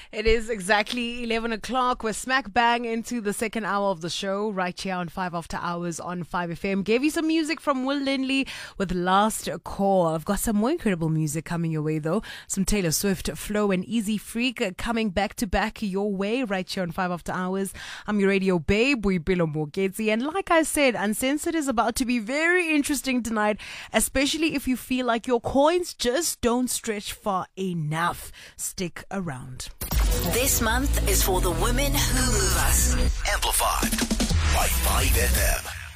It is exactly 11 o'clock. We're smack bang into the second hour of the show right here on 5 After Hours on 5FM. Gave you some music from Will Lindley with Last Call. I've got some more incredible music coming your way though. Some Taylor Swift, Flow and Easy Freak coming back to back your way right here on 5 After Hours. I'm your radio babe, Boipelo Moketsi. And like I said, Uncensored is about to be very interesting tonight, especially if you feel like your coins just don't stretch far enough. Stick around. This month is for the women who move us. Amplified by 5FM.